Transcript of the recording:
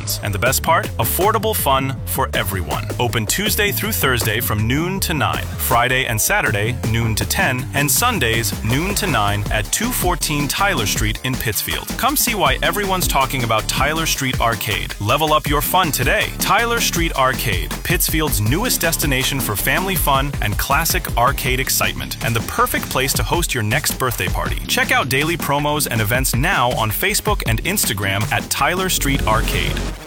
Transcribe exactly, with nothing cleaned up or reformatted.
locations. And the best part? Affordable fun for everyone. Open Tuesday through Thursday from noon to nine, Friday and Saturday noon to ten, and Sundays noon to nine at two fourteen Tyler Street in Pittsfield. Come see why everyone's talking about Tyler Street Arcade. Level up your fun today. Tyler Street Arcade, Pittsfield's newest destination for family fun and classic arcade excitement, and the perfect place to host your next birthday party. Check out daily promos and events now on Facebook and Instagram at Tyler Street Arcade.